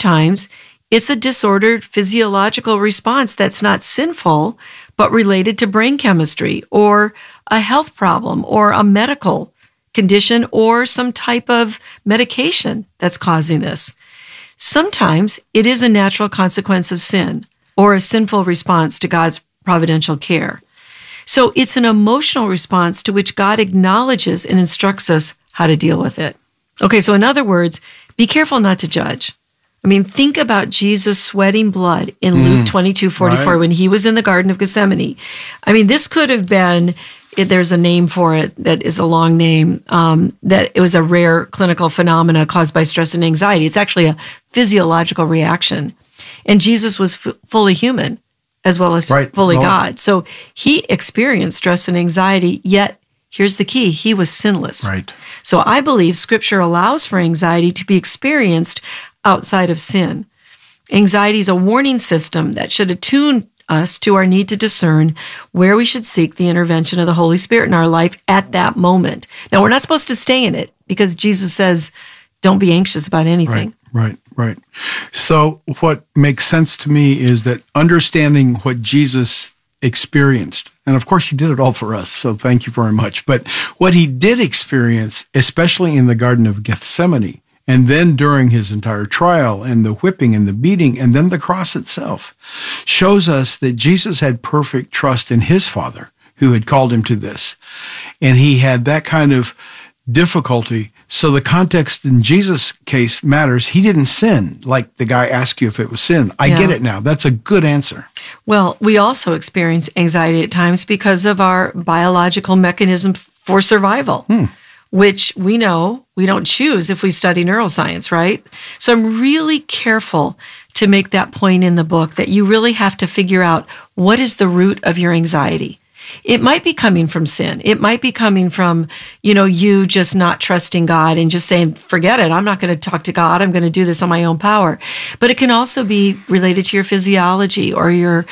times, it's a disordered physiological response that's not sinful, but related to brain chemistry or a health problem or a medical condition or some type of medication that's causing this. Sometimes it is a natural consequence of sin or a sinful response to God's providential care. So it's an emotional response to which God acknowledges and instructs us how to deal with it. Okay, so in other words, be careful not to judge. I mean, think about Jesus sweating blood in Luke 22:44 right. when he was in the Garden of Gethsemane. I mean, this could have been, there's a name for it that is a long name, that it was a rare clinical phenomena caused by stress and anxiety. It's actually a physiological reaction. And Jesus was fully human as well as fully God. So he experienced stress and anxiety, yet here's the key, he was sinless. Right. So I believe Scripture allows for anxiety to be experienced outside of sin. Anxiety is a warning system that should attune us to our need to discern where we should seek the intervention of the Holy Spirit in our life at that moment. Now, we're not supposed to stay in it because Jesus says, don't be anxious about anything. Right. So what makes sense to me is that understanding what Jesus experienced, and of course he did it all for us, so thank you very much, but what he did experience, especially in the Garden of Gethsemane, and then during his entire trial and the whipping and the beating and then the cross itself, shows us that Jesus had perfect trust in his Father who had called him to this. And he had that kind of difficulty. So the context in Jesus' case matters. He didn't sin, like the guy asked you if it was sin. I get it now. That's a good answer. Well, we also experience anxiety at times because of our biological mechanism for survival. Which we know we don't choose if we study neuroscience, right? So I'm really careful to make that point in the book that you really have to figure out what is the root of your anxiety. It might be coming from sin. It might be coming from, you just not trusting God and just saying, forget it. I'm not going to talk to God. I'm going to do this on my own power. But it can also be related to your physiology or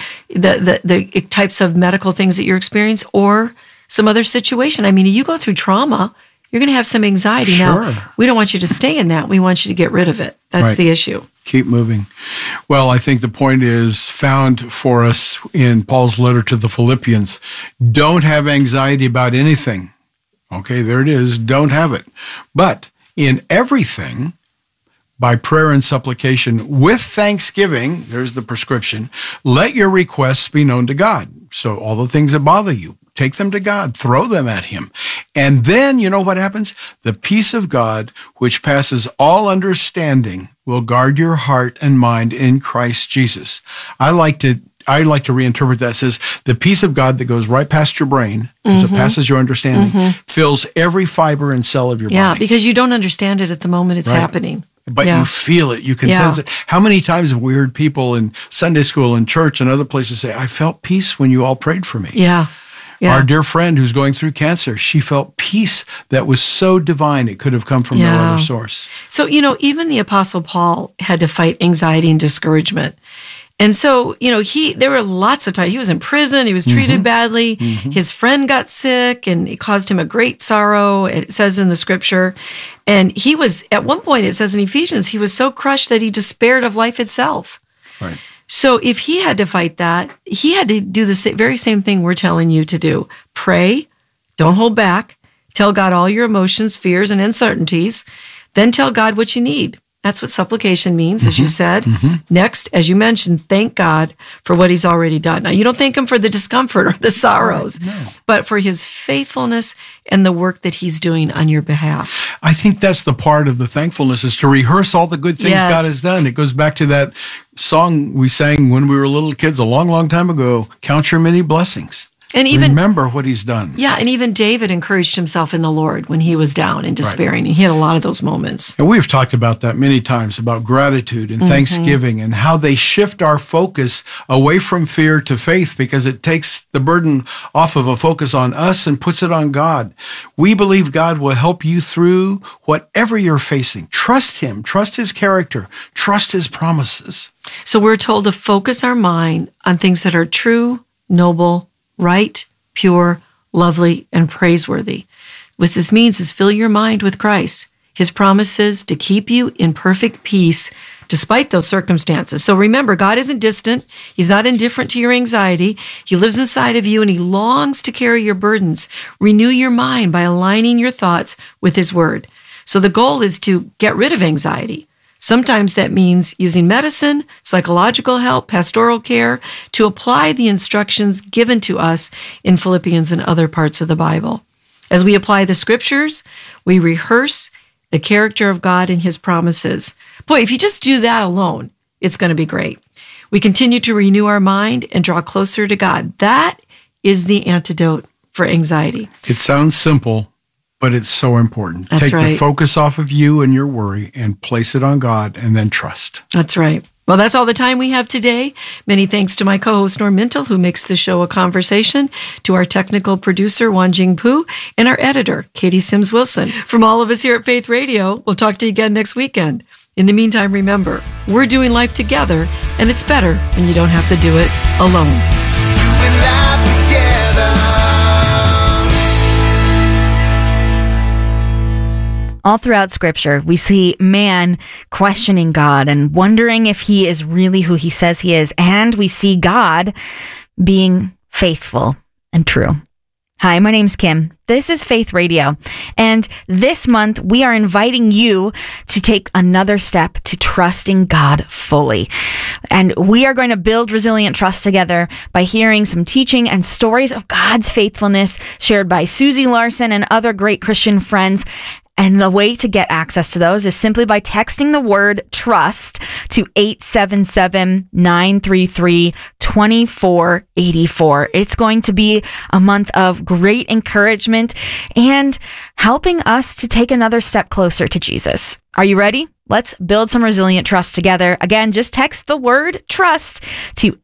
the types of medical things that you're experiencing or some other situation. I mean, you go through trauma, you're going to have some anxiety. Sure. Now, we don't want you to stay in that. We want you to get rid of it. That's the issue. Keep moving. Well, I think the point is found for us in Paul's letter to the Philippians. Don't have anxiety about anything. Okay, there it is. Don't have it. But in everything, by prayer and supplication, with thanksgiving, there's the prescription, let your requests be known to God. So all the things that bother you, take them to God, throw them at him. And then, you know what happens? The peace of God, which passes all understanding, will guard your heart and mind in Christ Jesus. I like to reinterpret that. It says, the peace of God that goes right past your brain, as it passes your understanding, fills every fiber and cell of your body. Yeah, because you don't understand it at the moment it's happening. But you feel it. You can sense it. How many times have we heard people in Sunday school and church and other places say, I felt peace when you all prayed for me. Yeah. Our dear friend who's going through cancer, she felt peace that was so divine it could have come from no other source. So, even the Apostle Paul had to fight anxiety and discouragement. And so, there were lots of times, he was in prison, he was treated badly, his friend got sick, and it caused him a great sorrow, it says in the scripture. And he was, at one point, it says in Ephesians, he was so crushed that he despaired of life itself. Right. So if he had to fight that, he had to do the very same thing we're telling you to do. Pray, don't hold back, tell God all your emotions, fears, and uncertainties, then tell God what you need. That's what supplication means, as you said. Next, as you mentioned, thank God for what he's already done. Now, you don't thank him for the discomfort or the sorrows, but for his faithfulness and the work that he's doing on your behalf. I think that's the part of the thankfulness is to rehearse all the good things God has done. It goes back to that song we sang when we were little kids a long, long time ago, Count Your Many Blessings. And even remember what he's done. Yeah, and even David encouraged himself in the Lord when he was down and despairing. And he had a lot of those moments. And we've talked about that many times, about gratitude and thanksgiving and how they shift our focus away from fear to faith because it takes the burden off of a focus on us and puts it on God. We believe God will help you through whatever you're facing. Trust him, trust his character, trust his promises. So we're told to focus our mind on things that are true, noble, right, pure, lovely, and praiseworthy. What this means is fill your mind with Christ, his promises to keep you in perfect peace despite those circumstances. So remember, God isn't distant. He's not indifferent to your anxiety. He lives inside of you and he longs to carry your burdens. Renew your mind by aligning your thoughts with his word. So the goal is to get rid of anxiety. Sometimes that means using medicine, psychological help, pastoral care to apply the instructions given to us in Philippians and other parts of the Bible. As we apply the scriptures, we rehearse the character of God and his promises. Boy, if you just do that alone, it's going to be great. We continue to renew our mind and draw closer to God. That is the antidote for anxiety. It sounds simple, but it's so important. That's Take right. the focus off of you and your worry and place it on God and then trust. That's right. Well, that's all the time we have today. Many thanks to my co-host Norm Mintel, who makes the show a conversation, to our technical producer, Wanjing Pu, and our editor, Katie Sims Wilson. From all of us here at Faith Radio, we'll talk to you again next weekend. In the meantime, remember, we're doing life together, and it's better when you don't have to do it alone. Doing life together. All throughout Scripture, we see man questioning God and wondering if he is really who he says he is. And we see God being faithful and true. Hi, my name's Kim. This is Faith Radio. And this month, we are inviting you to take another step to trusting God fully. And we are going to build resilient trust together by hearing some teaching and stories of God's faithfulness shared by Susie Larson and other great Christian friends. And the way to get access to those is simply by texting the word trust to 877-933-2484. It's going to be a month of great encouragement and helping us to take another step closer to Jesus. Are you ready? Let's build some resilient trust together. Again, just text the word trust to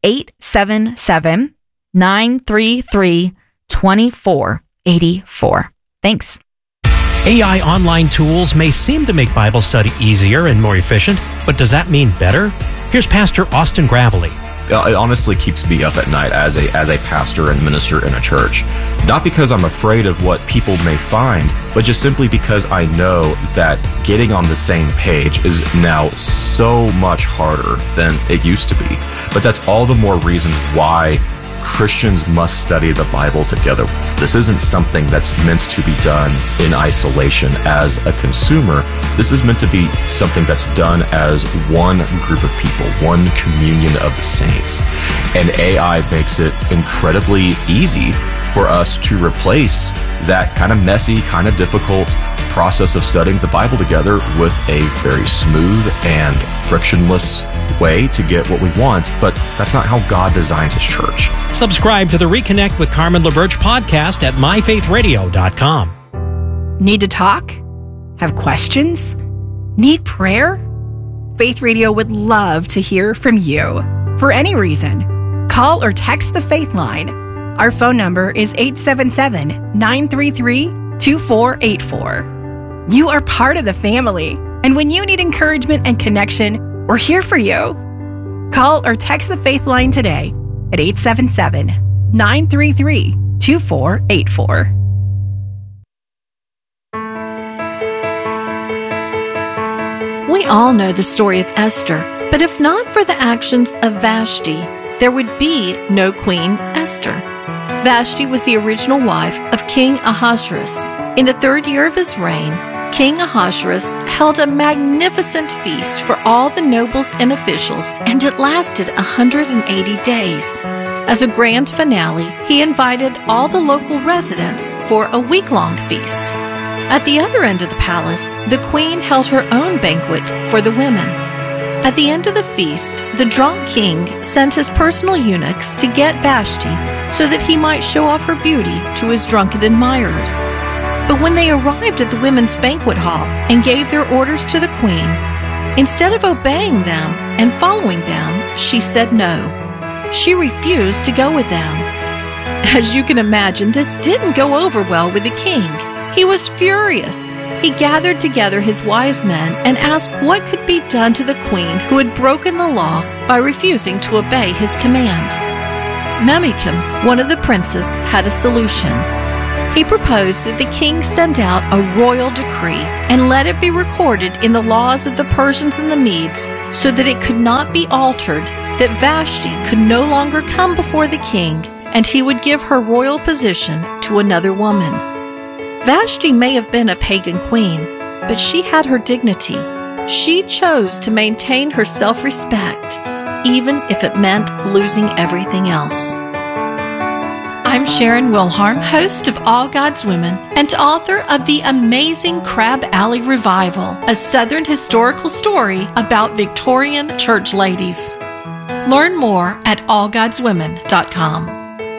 877-933-2484. Thanks. AI online tools may seem to make Bible study easier and more efficient, but does that mean better? Here's Pastor Austin Gravely. It honestly keeps me up at night as a pastor and minister in a church. Not because I'm afraid of what people may find, but just simply because I know that getting on the same page is now so much harder than it used to be. But that's all the more reason why Christians must study the Bible together. This isn't something that's meant to be done in isolation as a consumer. This is meant to be something that's done as one group of people, one communion of the saints. And AI makes it incredibly easy for us to replace that kind of messy, kind of difficult process of studying the Bible together with a very smooth and frictionless way to get what we want, but that's not how God designed his church. Subscribe to the Reconnect with Carmen LaBerge podcast at myfaithradio.com. Need to talk? Have questions? Need prayer? Faith Radio would love to hear from you. For any reason, call or text the Faith Line. Our phone number is 877-933-2484. You are part of the family, and when you need encouragement and connection, we're here for you. Call or text the Faith Line today at 877-933-2484. We all know the story of Esther, but if not for the actions of Vashti, there would be no Queen Esther. Vashti was the original wife of King Ahasuerus. In the 3rd year of his reign, King Ahasuerus held a magnificent feast for all the nobles and officials, and it lasted 180 days. As a grand finale, he invited all the local residents for a week-long feast. At the other end of the palace, the queen held her own banquet for the women. At the end of the feast, the drunk king sent his personal eunuchs to get Vashti so that he might show off her beauty to his drunken admirers. But when they arrived at the women's banquet hall and gave their orders to the queen, instead of obeying them and following them, she said no. She refused to go with them. As you can imagine, this didn't go over well with the king. He was furious. He gathered together his wise men and asked what could be done to the queen who had broken the law by refusing to obey his command. Memucan, one of the princes, had a solution. He proposed that the king send out a royal decree and let it be recorded in the laws of the Persians and the Medes so that it could not be altered, that Vashti could no longer come before the king, and he would give her royal position to another woman. Vashti may have been a pagan queen, but she had her dignity. She chose to maintain her self-respect, even if it meant losing everything else. I'm Sharon Wilharm, host of All God's Women and author of The Amazing Crab Alley Revival, a Southern historical story about Victorian church ladies. Learn more at allgodswomen.com.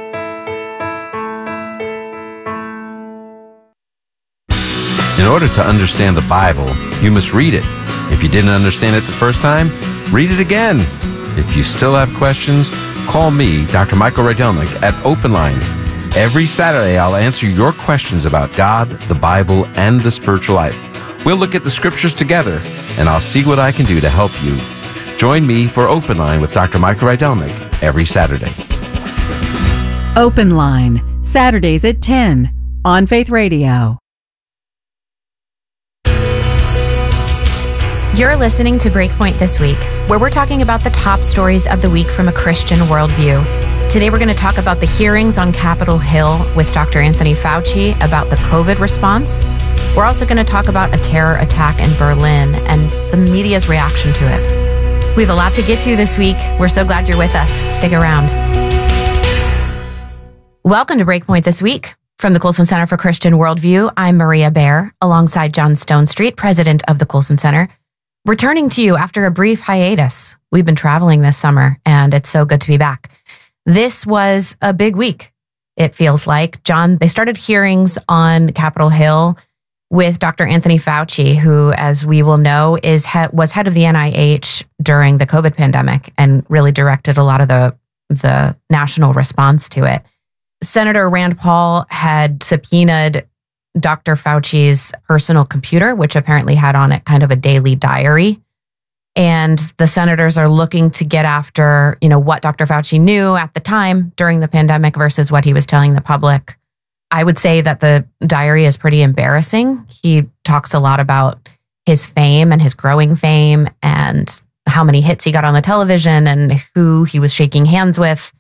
In order to understand the Bible, you must read it. If you didn't understand it the first time, read it again. If you still have questions, call me, Dr. Michael Rydelnik, at Open Line. Every Saturday, I'll answer your questions about God, the Bible, and the spiritual life. We'll look at the scriptures together, and I'll see what I can do to help you. Join me for Open Line with Dr. Michael Rydelnik every Saturday. Open Line, Saturdays at 10 on Faith Radio. You're listening to Breakpoint This Week, where we're talking about the top stories of the week from a Christian worldview. Today we're going to talk about the hearings on Capitol Hill with Dr. Anthony Fauci about the COVID response. We're also going to talk about a terror attack in Berlin and the media's reaction to it. We have a lot to get to this week. We're so glad you're with us. Stick around. Welcome to Breakpoint This Week. From the Colson Center for Christian Worldview, I'm Maria Bear, alongside John Stonestreet, president of the Colson Center. Returning to you after a brief hiatus. We've been traveling this summer, and it's so good to be back. This was a big week, it feels like. John, they started hearings on Capitol Hill with Dr. Anthony Fauci, who, as we will know, was head of the NIH during the COVID pandemic and really directed a lot of the national response to it. Senator Rand Paul had subpoenaed Dr. Fauci's personal computer, which apparently had on it kind of a daily diary. And the senators are looking to get after, what Dr. Fauci knew at the time during the pandemic versus what he was telling the public. I would say that the diary is pretty embarrassing. He talks a lot about his fame and his growing fame and how many hits he got on the television and who he was shaking hands with.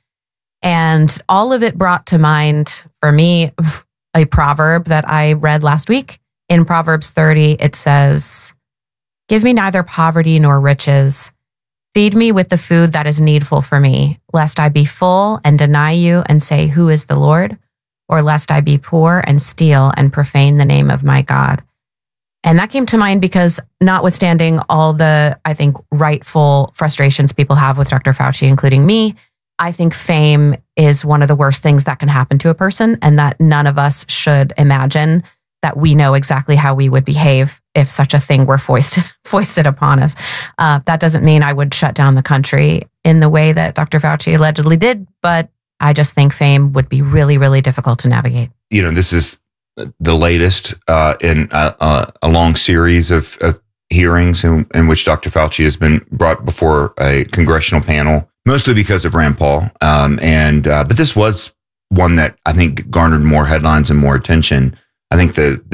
And all of it brought to mind, for me, a proverb that I read last week. In Proverbs 30, it says, "Give me neither poverty nor riches. Feed me with the food that is needful for me, lest I be full and deny you and say, 'Who is the Lord?' Or lest I be poor and steal and profane the name of my God." And that came to mind because notwithstanding all the, I think, rightful frustrations people have with Dr. Fauci, including me, I think fame is one of the worst things that can happen to a person, and that none of us should imagine that we know exactly how we would behave if such a thing were foisted upon us. That doesn't mean I would shut down the country in the way that Dr. Fauci allegedly did, but I just think fame would be really, really difficult to navigate. This is the latest in a long series of hearings in which Dr. Fauci has been brought before a congressional panel, mostly because of Rand Paul. But this was one that I think garnered more headlines and more attention. I think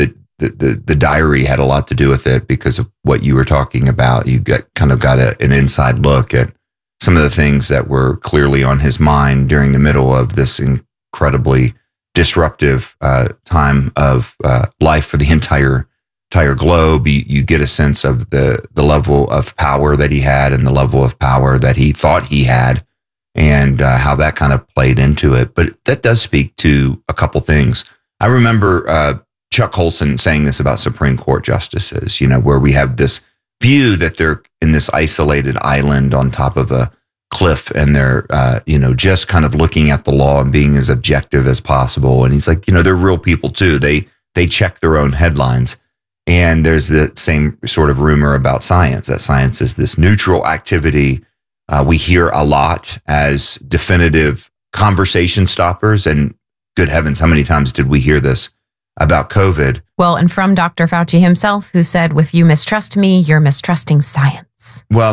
the diary had a lot to do with it because of what you were talking about. You got an inside look at some of the things that were clearly on his mind during the middle of this incredibly disruptive time of life for the entire globe. You get a sense of the level of power that he had and the level of power that he thought he had, and how that kind of played into it. But that does speak to a couple things. I remember Chuck Colson saying this about Supreme Court justices, where we have this view that they're in this isolated island on top of a cliff, and they're, just kind of looking at the law and being as objective as possible. And he's like, they're real people too. They check their own headlines. And there's the same sort of rumor about science, that science is this neutral activity. We hear a lot as definitive conversation stoppers. And good heavens, how many times did we hear this about COVID? Well, and from Dr. Fauci himself, who said, if you mistrust me, you're mistrusting science. Well,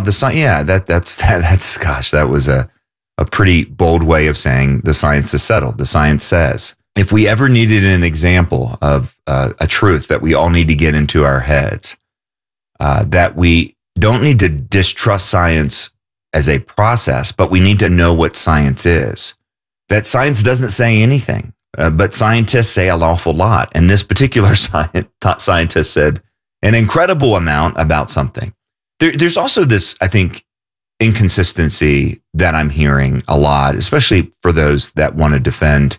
that was a pretty bold way of saying the science is settled. The science says. If we ever needed an example of a truth that we all need to get into our heads, that we don't need to distrust science as a process, but we need to know what science is. That science doesn't say anything, but scientists say an awful lot. And this particular scientist said an incredible amount about something. There's also this, I think, inconsistency that I'm hearing a lot, especially for those that want to defend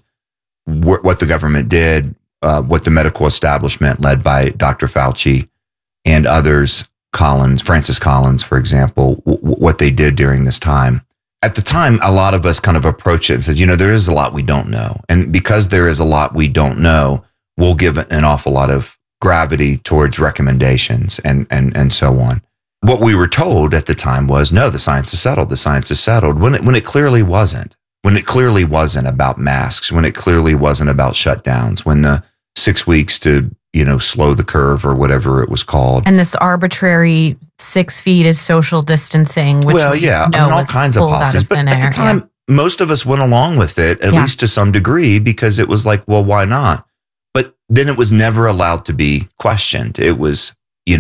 what the government did, what the medical establishment led by Dr. Fauci and others, Francis Collins, for example, what they did during this time. At the time, a lot of us kind of approached it and said, there is a lot we don't know. And because there is a lot we don't know, we'll give it an awful lot of gravity towards recommendations and so on. What we were told at the time was, no, the science is settled. The science is settled, when it clearly wasn't. When it clearly wasn't about masks, when it clearly wasn't about shutdowns, when the 6 weeks to slow the curve or whatever it was called. And this arbitrary 6 feet is social distancing, which all kinds of policies. But at the time, most of us went along with it, at least to some degree, because it was like, well, why not? But then it was never allowed to be questioned. It was,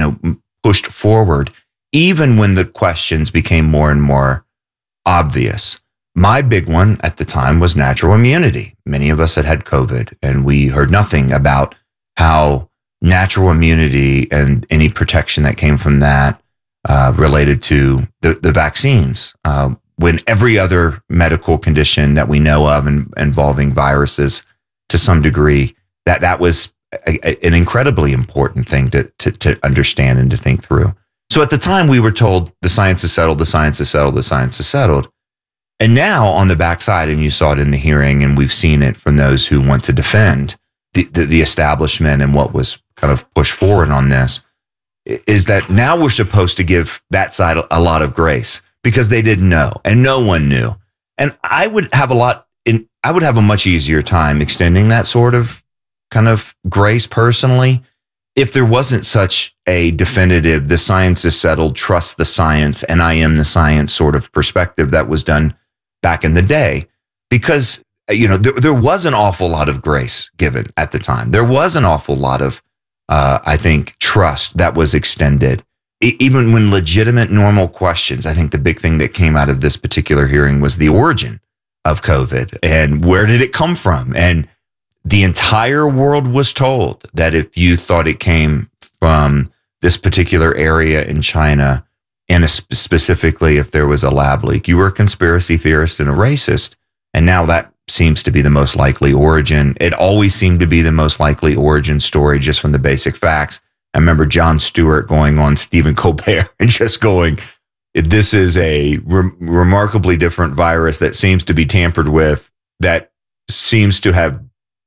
pushed forward, even when the questions became more and more obvious. My big one at the time was natural immunity. Many of us had COVID, and we heard nothing about how natural immunity and any protection that came from that related to the vaccines. When every other medical condition that we know of involving viruses to some degree, that was an incredibly important thing to understand and to think through. So at the time we were told the science is settled, the science is settled, the science is settled. And now on the backside, and you saw it in the hearing, and we've seen it from those who want to defend the establishment and what was kind of pushed forward on this, is that now we're supposed to give that side a lot of grace because they didn't know and no one knew. And I would have a much easier time extending that sort of kind of grace personally if there wasn't such a definitive, the science is settled, trust the science, and I am the science sort of perspective that was done back in the day. Because there was an awful lot of grace given at the time. There was an awful lot of, I think, trust that was extended. Even when legitimate, normal questions, I think the big thing that came out of this particular hearing was the origin of COVID and where did it come from? And the entire world was told that if you thought it came from this particular area in China, and specifically if there was a lab leak, you were a conspiracy theorist and a racist. And now that seems to be the most likely origin. It always seemed to be the most likely origin story just from the basic facts. I remember Jon Stewart going on Stephen Colbert and just going, this is a remarkably different virus that seems to be tampered with, that seems to have,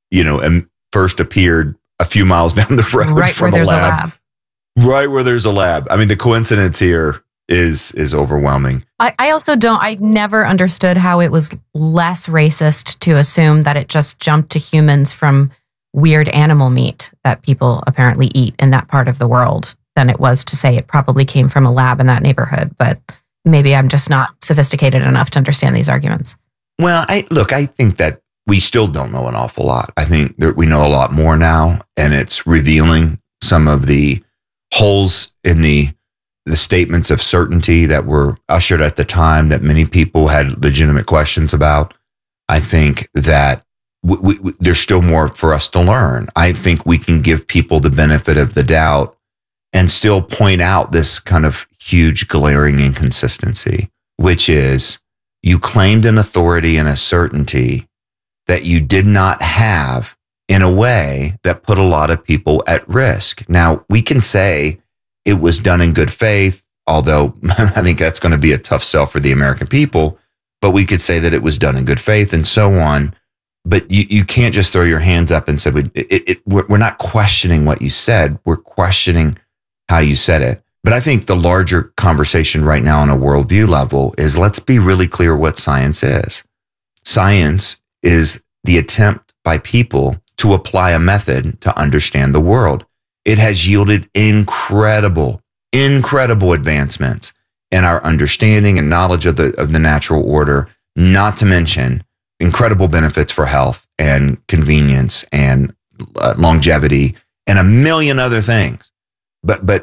first appeared a few miles down the road right from where there's a lab. Right where there's a lab. I mean, the coincidence here is overwhelming. I never understood how it was less racist to assume that it just jumped to humans from weird animal meat that people apparently eat in that part of the world than it was to say it probably came from a lab in that neighborhood. But maybe I'm just not sophisticated enough to understand these arguments. Well, I think that we still don't know an awful lot. I think that we know a lot more now, and it's revealing some of the holes in the statements of certainty that were ushered at the time that many people had legitimate questions about. I think that there's still more for us to learn. I think we can give people the benefit of the doubt and still point out this kind of huge glaring inconsistency, which is you claimed an authority and a certainty that you did not have in a way that put a lot of people at risk. Now, we can say it was done in good faith, although I think that's going to be a tough sell for the American people, but we could say that it was done in good faith and so on. But you can't just throw your hands up and say, we're not questioning what you said. We're questioning how you said it. But I think the larger conversation right now on a worldview level is, let's be really clear what science is. Science is the attempt by people to apply a method to understand the world. It has yielded incredible advancements in our understanding and knowledge of the natural order, not to mention incredible benefits for health and convenience and longevity and a million other things. But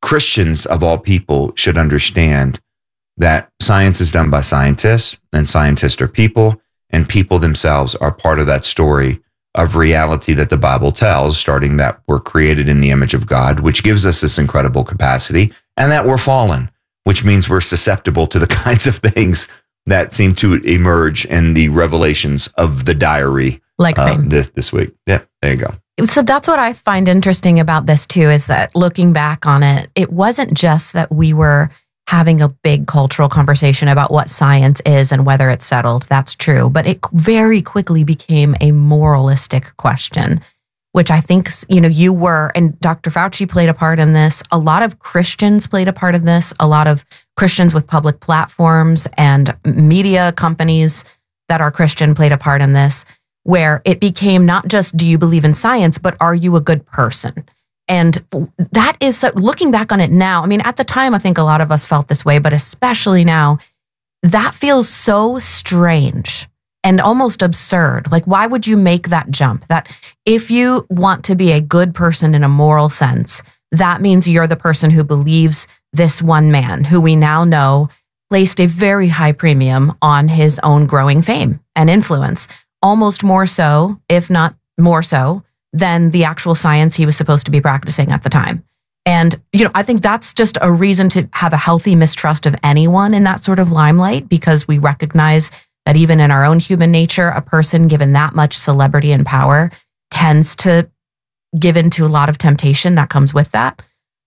Christians of all people should understand that science is done by scientists, and scientists are people, and people themselves are part of that story of reality that the Bible tells, starting that we're created in the image of God, which gives us this incredible capacity, and that we're fallen, which means we're susceptible to the kinds of things that seem to emerge in the revelations of the diary like fame. This week. Yeah, there you go. So that's what I find interesting about this too, is that looking back on it, it wasn't just that we were having a big cultural conversation about what science is and whether it's settled. That's true. But it very quickly became a moralistic question, which I think, you were, and Dr. Fauci played a part in this. A lot of Christians played a part in this. A lot of Christians with public platforms and media companies that are Christian played a part in this, where it became not just, do you believe in science, but are you a good person? And that is, looking back on it now, I mean, at the time, I think a lot of us felt this way, but especially now, that feels so strange and almost absurd. Like, why would you make that jump? That if you want to be a good person in a moral sense, that means you're the person who believes this one man, who we now know placed a very high premium on his own growing fame and influence, almost more so, if not more so, than the actual science he was supposed to be practicing at the time. And, I think that's just a reason to have a healthy mistrust of anyone in that sort of limelight, because we recognize that even in our own human nature, a person given that much celebrity and power tends to give into a lot of temptation that comes with that,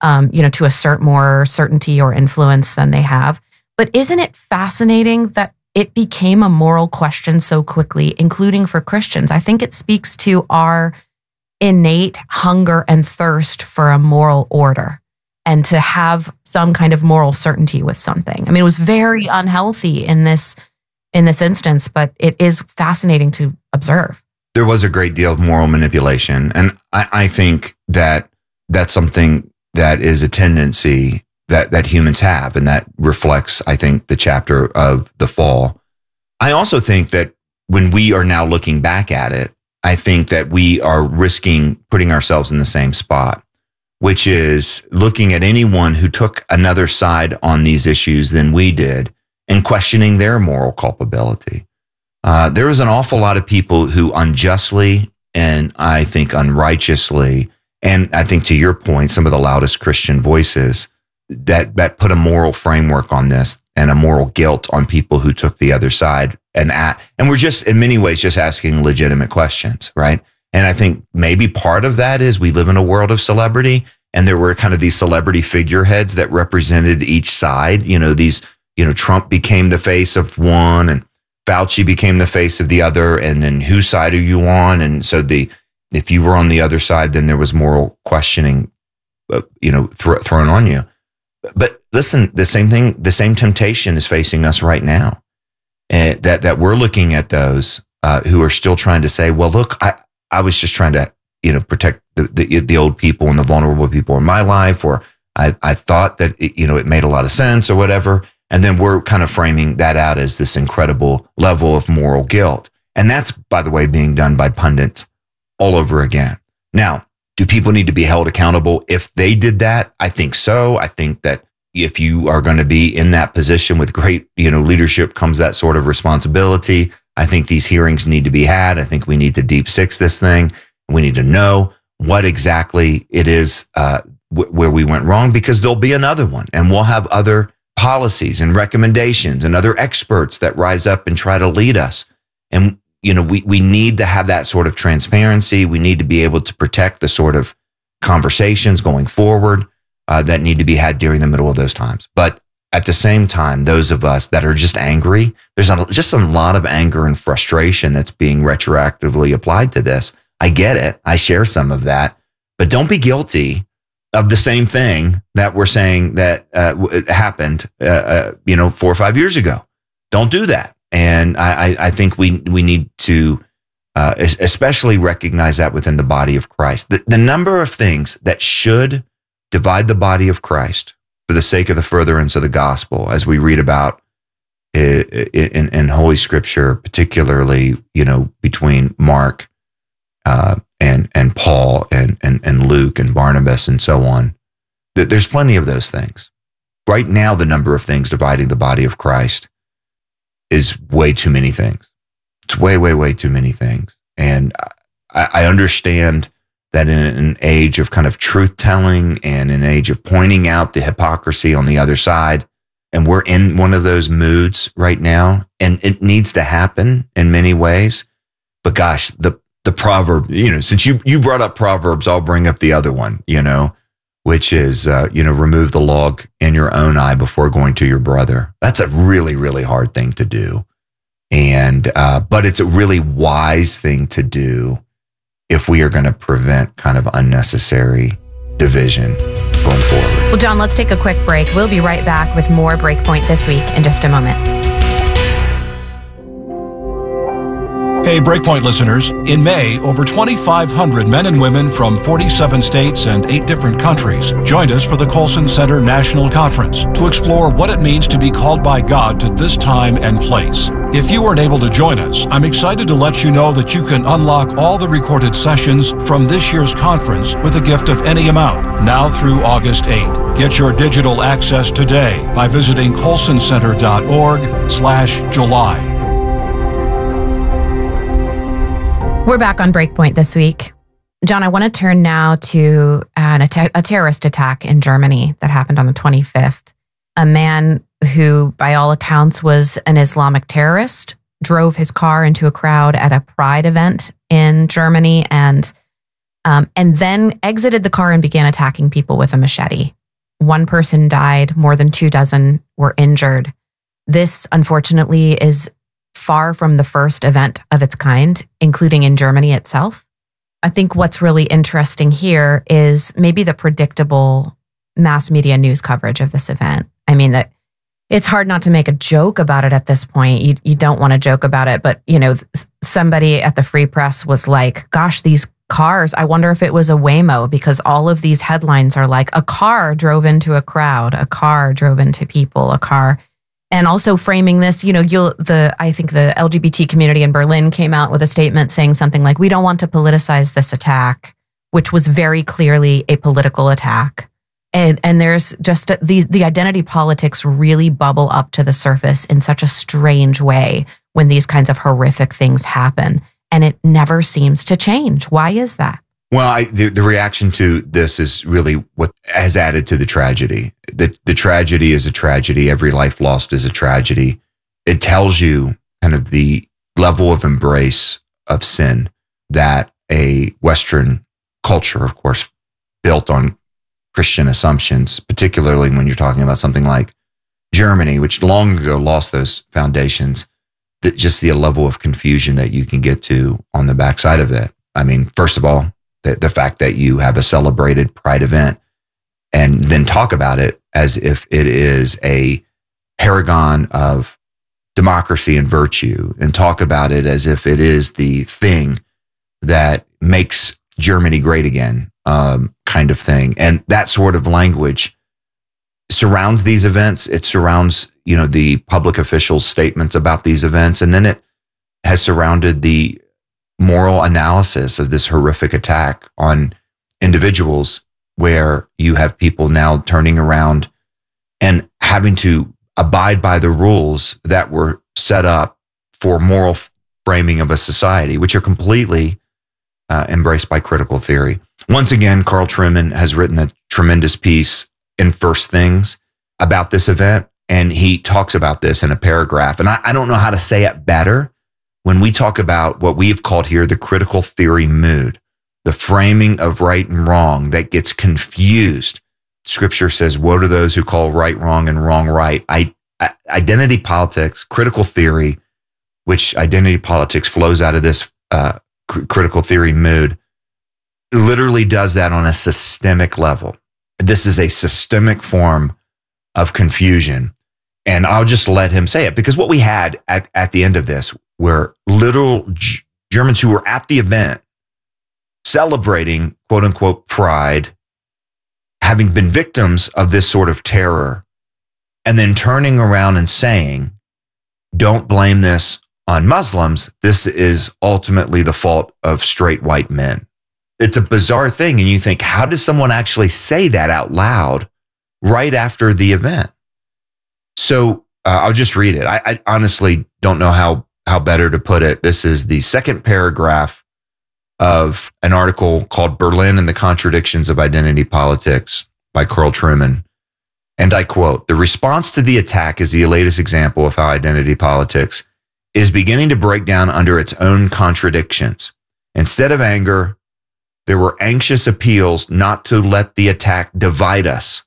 to assert more certainty or influence than they have. But isn't it fascinating that it became a moral question so quickly, including for Christians? I think it speaks to our innate hunger and thirst for a moral order and to have some kind of moral certainty with something. I mean, it was very unhealthy in this instance, but it is fascinating to observe. There was a great deal of moral manipulation, and I think that that's something that is a tendency that humans have, and that reflects, I think, the chapter of the fall. I also think that when we are now looking back at it, I think that we are risking putting ourselves in the same spot, which is looking at anyone who took another side on these issues than we did and questioning their moral culpability. There is an awful lot of people who unjustly and I think unrighteously, and I think to your point, some of the loudest Christian voices that put a moral framework on this and a moral guilt on people who took the other side. And we're just, in many ways, just asking legitimate questions, right? And I think maybe part of that is we live in a world of celebrity, and there were kind of these celebrity figureheads that represented each side. Trump became the face of one, and Fauci became the face of the other, and then whose side are you on? And so if you were on the other side, then there was moral questioning, thrown on you. But listen, the same thing, the same temptation is facing us right now. That we're looking at those who are still trying to say, well, look, I was just trying to, protect the old people and the vulnerable people in my life, or I thought that, it made a lot of sense or whatever. And then we're kind of framing that out as this incredible level of moral guilt. And that's, by the way, being done by pundits all over again. Now, do people need to be held accountable if they did that? I think so. I think that if you are going to be in that position with great, leadership comes that sort of responsibility. I think these hearings need to be had. I think we need to deep six this thing. We need to know what exactly it is where we went wrong, because there'll be another one, and we'll have other policies and recommendations and other experts that rise up and try to lead us. And we need to have that sort of transparency. We need to be able to protect the sort of conversations going forward that need to be had during the middle of those times. But at the same time, those of us that are just angry, there's just a lot of anger and frustration that's being retroactively applied to this. I get it. I share some of that. But don't be guilty of the same thing that we're saying that happened 4 or 5 years ago. Don't do that. And I think we need to especially recognize that within the body of Christ. The number of things that should divide the body of Christ for the sake of the furtherance of the gospel, as we read about in Holy Scripture, particularly, between Mark and Paul and Luke and Barnabas and so on. There's plenty of those things. Right now, the number of things dividing the body of Christ is way too many things. It's way, way, way too many things. And I understand that in an age of kind of truth-telling and an age of pointing out the hypocrisy on the other side, and we're in one of those moods right now, and it needs to happen in many ways. But gosh, the proverb, since you brought up Proverbs, I'll bring up the other one, which is, remove the log in your own eye before going to your brother. That's a really, really hard thing to do. And, but it's a really wise thing to do if we are going to prevent kind of unnecessary division going forward. Well, John, let's take a quick break. We'll be right back with more Breakpoint This Week in just a moment. Hey, Breakpoint listeners. In May, over 2,500 men and women from 47 states and 8 different countries joined us for the Colson Center National Conference to explore what it means to be called by God to this time and place. If you weren't able to join us, I'm excited to let you know that you can unlock all the recorded sessions from this year's conference with a gift of any amount, now through August 8. Get your digital access today by visiting colsoncenter.org/July. We're back on Breakpoint This Week. John, I want to turn now to a terrorist attack in Germany that happened on the 25th. A man who, by all accounts, was an Islamic terrorist, drove his car into a crowd at a Pride event in Germany and then exited the car and began attacking people with a machete. One person died, more than 24 were injured. This, unfortunately, is far from the first event of its kind, including in Germany itself. I think what's really interesting here is maybe the predictable mass media news coverage of this event. I mean, that it's hard not to make a joke about it at this point. You don't want to joke about it, but somebody at the Free Press was like, gosh, these cars, I wonder if it was a Waymo, because all of these headlines are like, a car drove into a crowd, a car drove into people, a car. And also framing this, I think the LGBT community in Berlin came out with a statement saying something like, we don't want to politicize this attack, which was very clearly a political attack. And there's just the identity politics really bubble up to the surface in such a strange way when these kinds of horrific things happen. And it never seems to change. Why is that? Well, the reaction to this is really what has added to the tragedy. The tragedy is a tragedy. Every life lost is a tragedy. It tells you kind of the level of embrace of sin that a Western culture, of course, built on Christian assumptions, particularly when you're talking about something like Germany, which long ago lost those foundations, that just the level of confusion that you can get to on the backside of it. I mean, first of all, the fact that you have a celebrated Pride event and then talk about it as if it is a paragon of democracy and virtue, and talk about it as if it is the thing that makes Germany great again, kind of thing. And that sort of language surrounds these events. It surrounds, the public officials' statements about these events. And then it has surrounded the moral analysis of this horrific attack on individuals, where you have people now turning around and having to abide by the rules that were set up for moral framing of a society, which are completely embraced by critical theory. Once again, Carl Trueman has written a tremendous piece in First Things about this event, and he talks about this in a paragraph. And I don't know how to say it better. When we talk about what we've called here the critical theory mood, the framing of right and wrong that gets confused. Scripture says, woe to those who call right wrong and wrong right. Identity politics, critical theory, which identity politics flows out of this critical theory mood, literally does that on a systemic level. This is a systemic form of confusion. And I'll just let him say it, because what we had at the end of this were literal Germans who were at the event celebrating, quote unquote, Pride, having been victims of this sort of terror, and then turning around and saying, don't blame this on Muslims. This is ultimately the fault of straight white men. it's a bizarre thing. And you think, how does someone actually say that out loud right after the event? So I'll just read it. I honestly don't know how better to put it. This is the second paragraph of an article called Berlin and the Contradictions of Identity Politics by Carl Trueman. And I quote, "The response to the attack is the latest example of how identity politics is beginning to break down under its own contradictions. Instead of anger, there were anxious appeals not to let the attack divide us,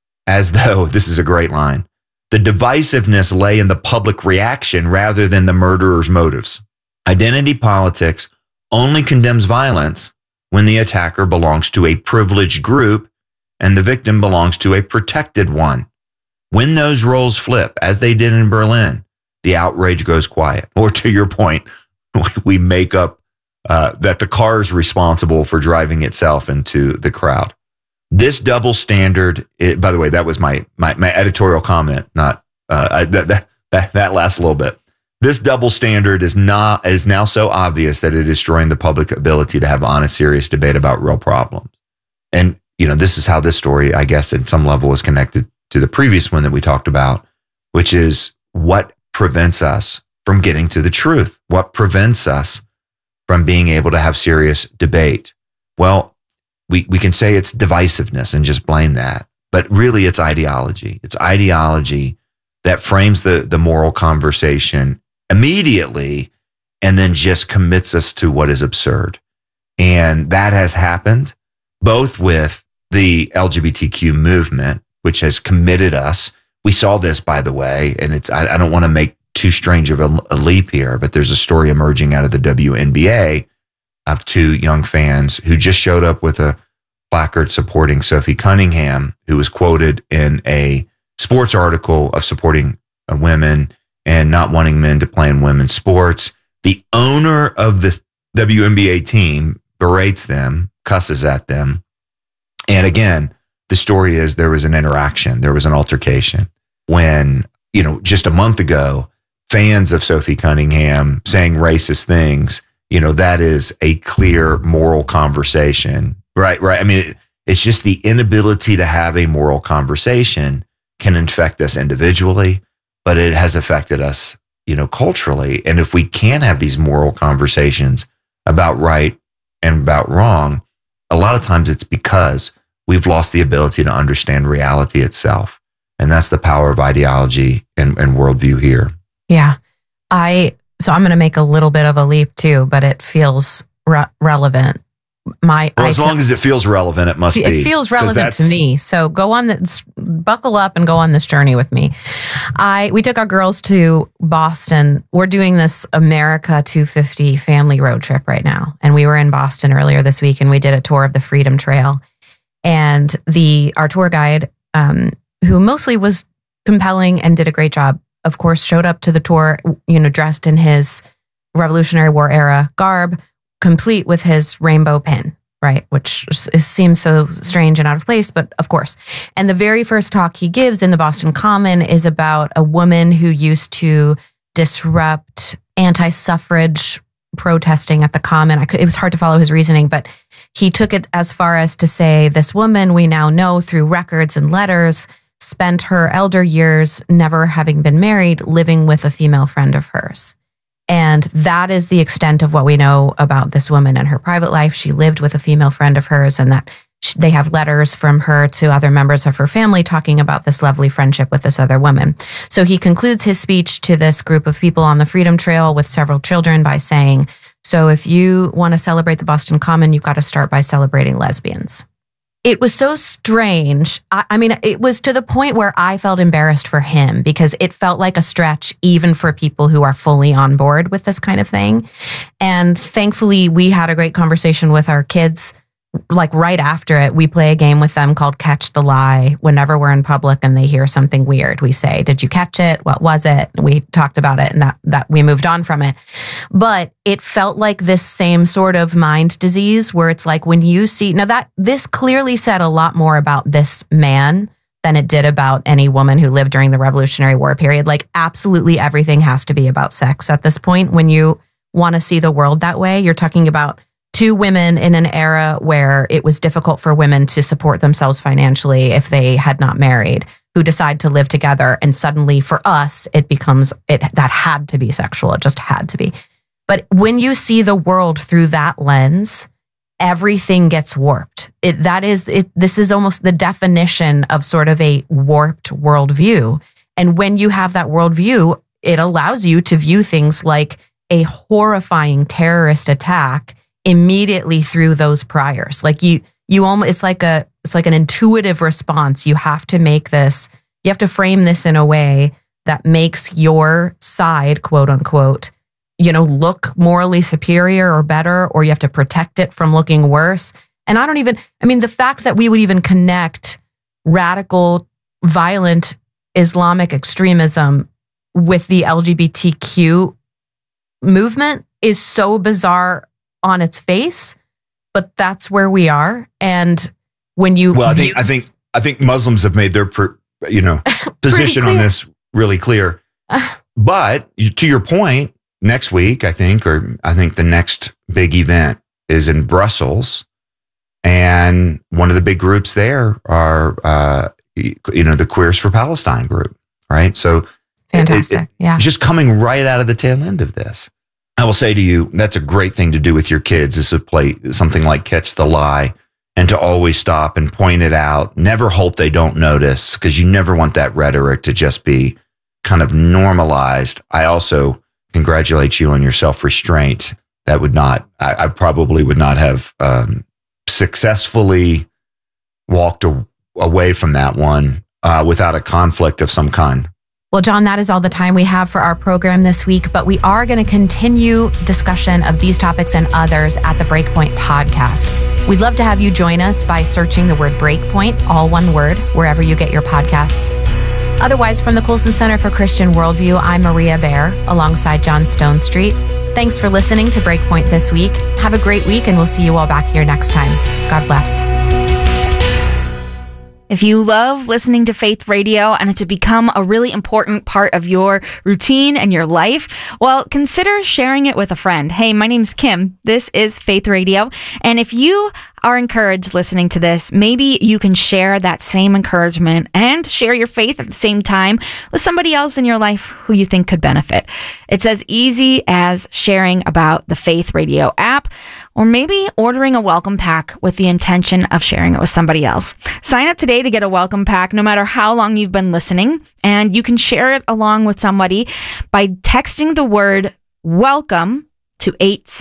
as though," this is a great line, "the divisiveness lay in the public reaction rather than the murderer's motives. Identity politics only condemns violence when the attacker belongs to a privileged group and the victim belongs to a protected one. When those roles flip, as they did in Berlin, the outrage goes quiet." Or to your point, we make up that the car is responsible for driving itself into the crowd. This double standard, by the way, that was my editorial comment, not that lasts a little bit. This double standard is now so obvious that it is destroying the public ability to have honest, serious debate about real problems. And, this is how this story, I guess, at some level is connected to the previous one that we talked about, which is what prevents us from getting to the truth? What prevents us from being able to have serious debate? Well, we can say it's divisiveness and just blame that, but really it's ideology. It's ideology that frames the moral conversation immediately and then just commits us to what is absurd. And that has happened both with the LGBTQ movement, which has committed us. We saw this, by the way, and I don't want to make too strange of a leap here, but there's a story emerging out of the WNBA of two young fans who just showed up with a placard supporting Sophie Cunningham, who was quoted in a sports article of supporting women and not wanting men to play in women's sports. The owner of the WNBA team berates them, cusses at them. And again, the story is there was an interaction. There was an altercation when, just a month ago, fans of Sophie Cunningham saying racist things, that is a clear moral conversation, right? I mean, it's just the inability to have a moral conversation can infect us individually, but it has affected us, culturally. And if we can't have these moral conversations about right and about wrong, a lot of times it's because we've lost the ability to understand reality itself. And that's the power of ideology and worldview here. Yeah. So I'm going to make a little bit of a leap too, but it feels relevant. As long as it feels relevant, it must be. It feels relevant to me. So buckle up and go on this journey with me. We took our girls to Boston. We're doing this America 250 family road trip right now. And we were in Boston earlier this week and we did a tour of the Freedom Trail. And our tour guide, who mostly was compelling and did a great job, of course, showed up to the tour, dressed in his Revolutionary War era garb, complete with his rainbow pin, right? Which seems so strange and out of place, but of course. And the very first talk he gives in the Boston Common is about a woman who used to disrupt anti-suffrage protesting at the Common. It was hard to follow his reasoning, but he took it as far as to say, this woman we now know through records and letters spent her elder years never having been married, living with a female friend of hers. And that is the extent of what we know about this woman and her private life. She lived with a female friend of hers, and that they have letters from her to other members of her family talking about this lovely friendship with this other woman. So he concludes his speech to this group of people on the Freedom Trail with several children by saying, so if you want to celebrate the Boston Common, you've got to start by celebrating lesbians. It was so strange. I mean, it was to the point where I felt embarrassed for him because it felt like a stretch even for people who are fully on board with this kind of thing. And thankfully, we had a great conversation with our kids. Like right after it, we play a game with them called Catch the Lie. Whenever we're in public and they hear something weird, we say, did you catch it? What was it? And we talked about it and that we moved on from it. But it felt like this same sort of mind disease where it's like when you see, this clearly said a lot more about this man than it did about any woman who lived during the Revolutionary War period. Like absolutely everything has to be about sex at this point. When you want to see the world that way, you're talking about two women in an era where it was difficult for women to support themselves financially if they had not married, who decide to live together. And suddenly for us, that had to be sexual. It just had to be. But when you see the world through that lens, everything gets warped. This is almost the definition of sort of a warped worldview. And when you have that worldview, it allows you to view things like a horrifying terrorist attack immediately through those priors. Like you almost, it's like an intuitive response. You have to frame this in a way that makes your side, quote unquote, look morally superior or better, or you have to protect it from looking worse. And the fact that we would even connect radical, violent Islamic extremism with the LGBTQ movement is so bizarre on its face, but that's where we are. And when you, I think Muslims have made their, position on this really clear. But to your point, next week, I think the next big event is in Brussels, and one of the big groups there are, the Queers for Palestine group, right? So fantastic, just coming right out of the tail end of this. I will say to you, that's a great thing to do with your kids, is to play something like Catch the Lie, and to always stop and point it out. Never hope they don't notice, because you never want that rhetoric to just be kind of normalized. I also congratulate you on your self-restraint. That would not, I probably would not have successfully walked away from that one without a conflict of some kind. Well, John, that is all the time we have for our program this week, but we are going to continue discussion of these topics and others at the Breakpoint podcast. We'd love to have you join us by searching the word Breakpoint, all one word, wherever you get your podcasts. Otherwise, from the Colson Center for Christian Worldview, I'm Maria Bear, alongside John Stonestreet. Thanks for listening to Breakpoint this week. Have a great week, and we'll see you all back here next time. God bless. If you love listening to Faith Radio and it's become a really important part of your routine and your life, well, consider sharing it with a friend. Hey, my name's Kim. This is Faith Radio. And if you are encouraged listening to this, maybe you can share that same encouragement and share your faith at the same time with somebody else in your life who you think could benefit. It's as easy as sharing about the Faith Radio app, or maybe ordering a welcome pack with the intention of sharing it with somebody else. Sign up today to get a welcome pack no matter how long you've been listening, and you can share it along with somebody by texting the word welcome to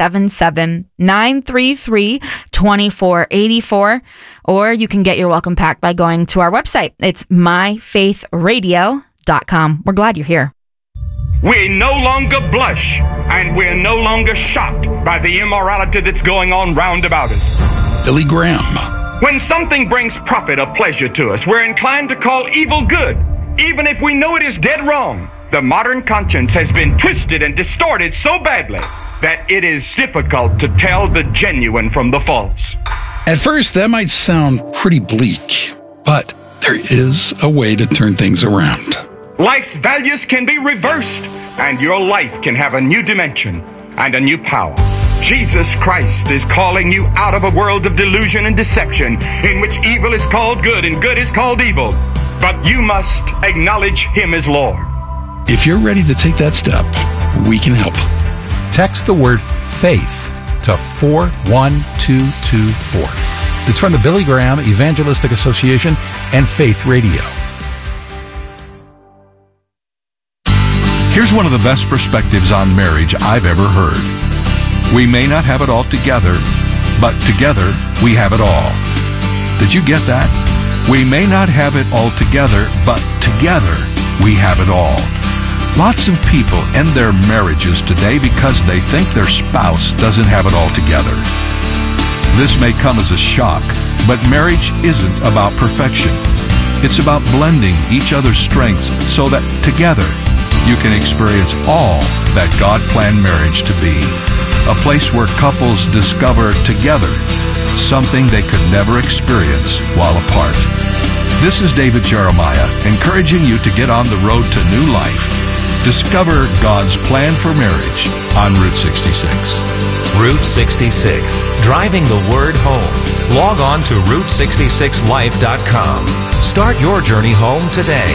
877-933-2484, or you can get your welcome pack by going to our website. It's myfaithradio.com. We're glad you're here. We no longer blush, and we're no longer shocked by the immorality that's going on round about us. Billy Graham. When something brings profit or pleasure to us, we're inclined to call evil good, even if we know it is dead wrong. The modern conscience has been twisted and distorted so badly that it is difficult to tell the genuine from the false. At first, that might sound pretty bleak, but there is a way to turn things around. Life's values can be reversed, and your life can have a new dimension and a new power. Jesus Christ is calling you out of a world of delusion and deception in which evil is called good and good is called evil. But you must acknowledge Him as Lord. If you're ready to take that step, we can help. Text the word FAITH to 41224. It's from the Billy Graham Evangelistic Association and Faith Radio. Here's one of the best perspectives on marriage I've ever heard. We may not have it all together, but together we have it all. Did you get that? We may not have it all together, but together we have it all. Lots of people end their marriages today because they think their spouse doesn't have it all together. This may come as a shock, but marriage isn't about perfection. It's about blending each other's strengths so that together you can experience all that God planned marriage to be. A place where couples discover together something they could never experience while apart. This is David Jeremiah, encouraging you to get on the road to new life Discover God's plan for marriage on Route 66. Route 66, driving the word home. Log on to Route66Life.com. Start your journey home today.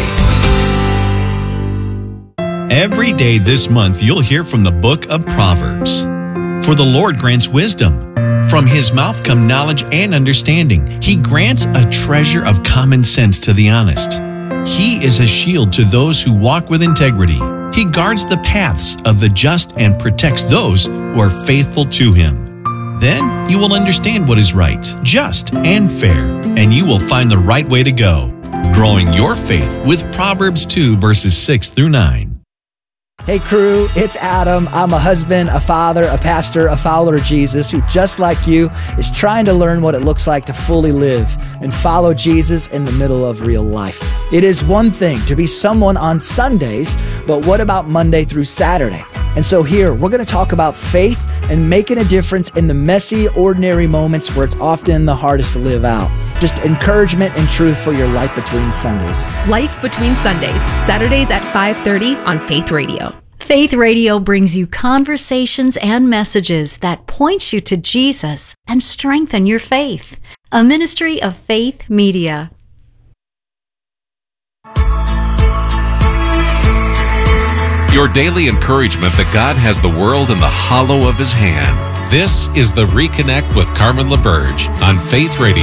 Every day this month, you'll hear from the book of Proverbs. For the Lord grants wisdom. From his mouth come knowledge and understanding. He grants a treasure of common sense to the honest. He is a shield to those who walk with integrity. He guards the paths of the just and protects those who are faithful to him. Then you will understand what is right, just, and fair, and you will find the right way to go. Growing your faith with Proverbs 2, verses 6 through 9. Hey crew, it's Adam. I'm a husband, a father, a pastor, a follower of Jesus who, just like you, is trying to learn what it looks like to fully live and follow Jesus in the middle of real life. It is one thing to be someone on Sundays, but what about Monday through Saturday? And so here, we're going to talk about faith and making a difference in the messy, ordinary moments where it's often the hardest to live out. Just encouragement and truth for your life between Sundays. Life Between Sundays, Saturdays at 5:30 on Faith Radio. Faith Radio brings you conversations and messages that point you to Jesus and strengthen your faith. A ministry of Faith Media. Your daily encouragement that God has the world in the hollow of his hand. This is the Reconnect with Carmen LaBerge on Faith Radio.